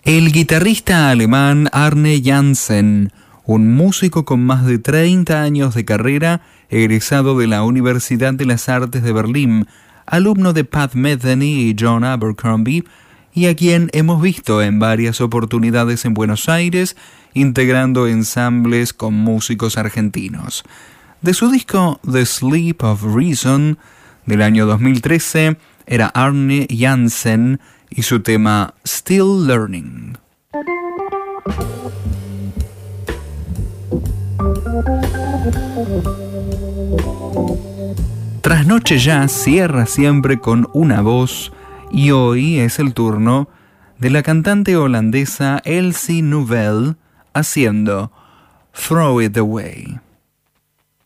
El guitarrista alemán Arne Janssen, un músico con más de 30 años de carrera, egresado de la Universidad de las Artes de Berlín, alumno de Pat Metheny y John Abercrombie, y a quien hemos visto en varias oportunidades en Buenos Aires, integrando ensambles con músicos argentinos. De su disco The Sleep of Reason, del año 2013, era Arne Janssen y su tema Still Learning. Trasnoche Jazz cierra siempre con una voz y hoy es el turno de la cantante holandesa Elsie Nouvelle haciendo Throw It Away.